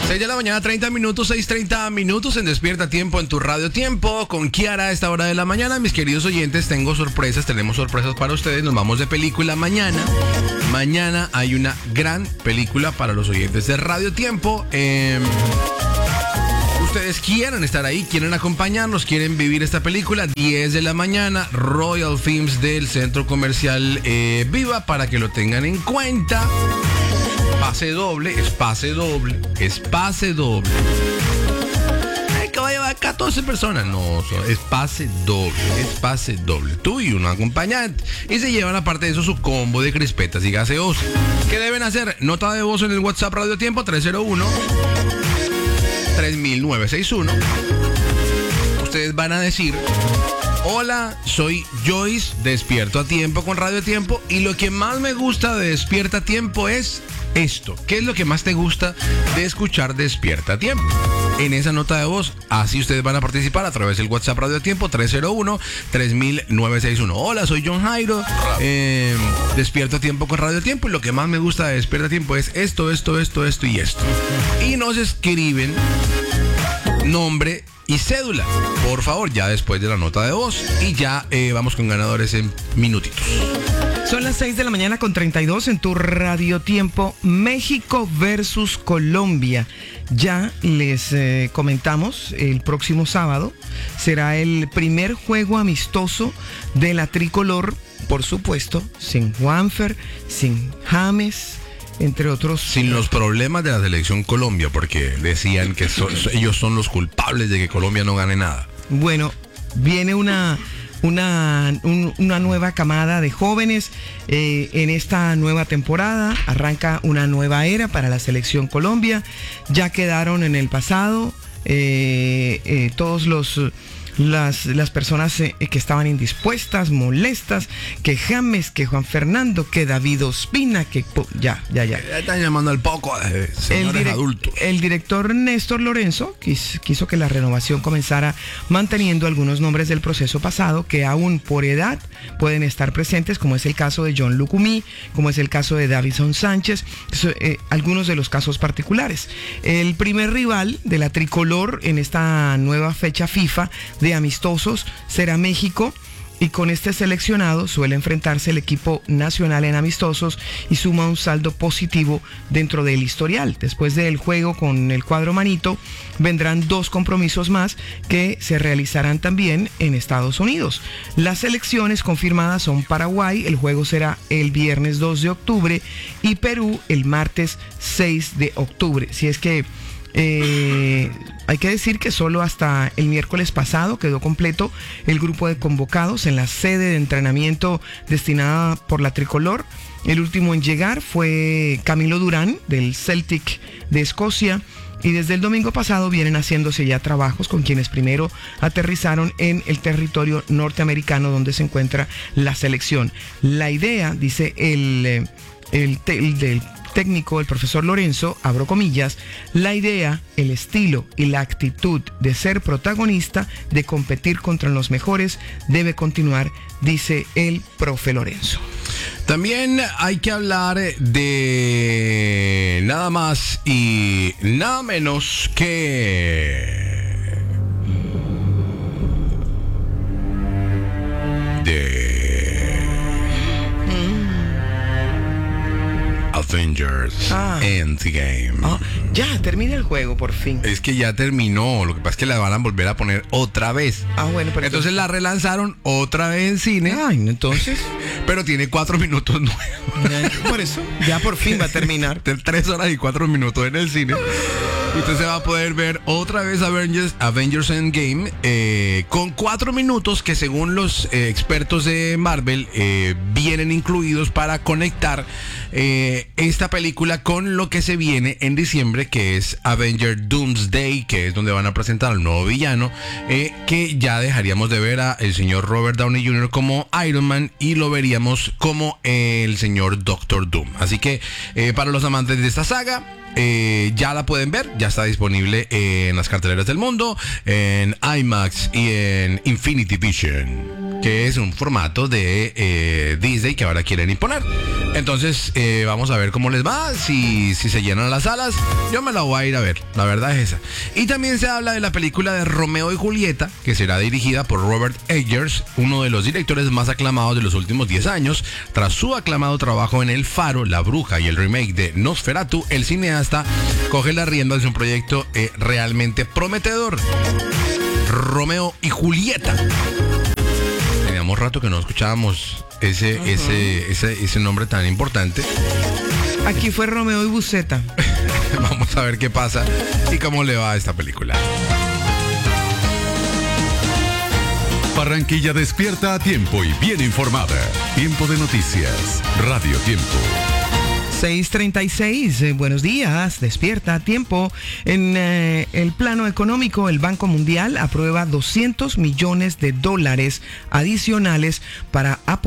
6 de la mañana, 30 minutos, 6:30 minutos en Despierta Tiempo en tu Radio Tiempo. Con Kiara a esta hora de la mañana. Mis queridos oyentes, tenemos sorpresas para ustedes. Nos vamos de película mañana. Mañana hay una gran película para los oyentes de Radio Tiempo. Ustedes quieren estar ahí, quieren acompañarnos, quieren vivir esta película. 10 de la mañana, Royal Films del Centro Comercial Viva, para que lo tengan en cuenta. Pase doble. Que va a llevar 14 personas. No, es pase doble. Tú y un acompañante. Y se llevan aparte de eso su combo de crispetas y gaseosas. ¿Qué deben hacer? Nota de voz en el WhatsApp Radio Tiempo 301-3961. Ustedes van a decir: hola, soy Joyce, despierto a tiempo con Radio Tiempo. Y lo que más me gusta de Despierta Tiempo es esto. ¿Qué es lo que más te gusta de escuchar Despierta a Tiempo? En esa nota de voz, así ustedes van a participar a través del WhatsApp Radio Tiempo 301-3961. Hola, soy John Jairo, despierto a tiempo con Radio Tiempo, y lo que más me gusta de Despierta a Tiempo es esto y esto. Y nos escriben nombre y cédula, por favor, ya después de la nota de voz, y ya vamos con ganadores en minutitos. Son las 6 de la mañana con 32 en tu Radio Tiempo. México versus Colombia. Ya les comentamos, el próximo sábado será el primer juego amistoso de la tricolor, por supuesto, sin Juanfer, sin James, entre otros. Sin los problemas de la selección Colombia, porque decían que ellos son los culpables de que Colombia no gane nada. Bueno, viene una nueva camada de jóvenes en esta nueva temporada. Arranca una nueva era para la selección Colombia. Ya quedaron en el pasado todos las personas que estaban indispuestas, molestas, que James, que Juan Fernando, que David Ospina, que ya. Están llamando al poco señores adultos. El director Néstor Lorenzo quiso que la renovación comenzara manteniendo algunos nombres del proceso pasado que aún por edad pueden estar presentes, como es el caso de John Lucumí, como es el caso de Davison Sánchez, algunos de los casos particulares. El primer rival de la tricolor en esta nueva fecha FIFA de amistosos será México, y con este seleccionado suele enfrentarse el equipo nacional en amistosos y suma un saldo positivo dentro del historial. Después del juego con el cuadro manito vendrán 2 compromisos más que se realizarán también en Estados Unidos. Las selecciones confirmadas son Paraguay, el juego será el viernes 2 de octubre, y Perú el martes 6 de octubre. Si es que hay que decir que solo hasta el miércoles pasado quedó completo el grupo de convocados en la sede de entrenamiento destinada por la tricolor. El último en llegar fue Camilo Durán del Celtic de Escocia, y desde el domingo pasado vienen haciéndose ya trabajos con quienes primero aterrizaron en el territorio norteamericano donde se encuentra la selección. La idea, dice el del técnico, el profesor Lorenzo, abro comillas, la idea, el estilo y la actitud de ser protagonista, de competir contra los mejores, debe continuar, dice el profe Lorenzo. También hay que hablar de nada más y nada menos que Avengers Endgame. Ya, termina el juego, por fin. Es que ya terminó, lo que pasa es que la van a volver a poner otra vez. Bueno, pero entonces la relanzaron otra vez en cine. Entonces. Pero tiene 4 minutos nuevos. Por eso, ya por fin va a terminar. 3 horas y 4 minutos en el cine. Usted se va a poder ver otra vez Avengers Endgame con 4 minutos que, según los expertos de Marvel, vienen incluidos para conectar esta película con lo que se viene en diciembre, que es Avengers Doomsday, que es donde van a presentar al nuevo villano, que ya dejaríamos de ver a el señor Robert Downey Jr. como Iron Man y lo veríamos como el señor Doctor Doom. Así que para los amantes de esta saga, ya la pueden ver, ya está disponible en las carteleras del mundo, en IMAX y en Infinity Vision, que es un formato de Disney que ahora quieren imponer. Entonces, vamos a ver cómo les va, si se llenan las salas. Yo me la voy a ir a ver, la verdad es esa. Y también se habla de la película de Romeo y Julieta, que será dirigida por Robert Eggers, uno de los directores más aclamados de los últimos 10 años. Tras su aclamado trabajo en El Faro, La Bruja y el remake de Nosferatu, el cineasta coge las riendas de un proyecto realmente prometedor. Romeo y Julieta. Teníamos rato que no escuchábamos ese nombre tan importante. Aquí fue Romeo y Buceta. Vamos a ver qué pasa y cómo le va a esta película. Barranquilla despierta a tiempo y bien informada. Tiempo de noticias. Radio Tiempo. 6:36, buenos días, despierta a tiempo. En el plano económico, el Banco Mundial aprueba $200 millones adicionales para apoyar